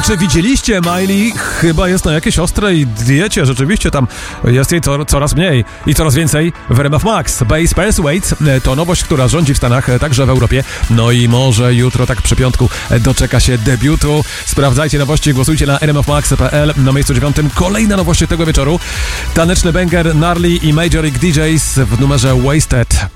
Czy widzieliście Miley? Chyba jest na jakiejś ostrej diecie. Rzeczywiście tam jest jej coraz mniej i coraz więcej w RMF Max. Bass Persuade to nowość, która rządzi w Stanach, także w Europie. No i może jutro, tak przy piątku, doczeka się debiutu. Sprawdzajcie nowości, głosujcie na rmfmax.pl. Na miejscu 9 kolejne nowości tego wieczoru. Taneczny banger Gnarly i Major League DJs w numerze Wasted.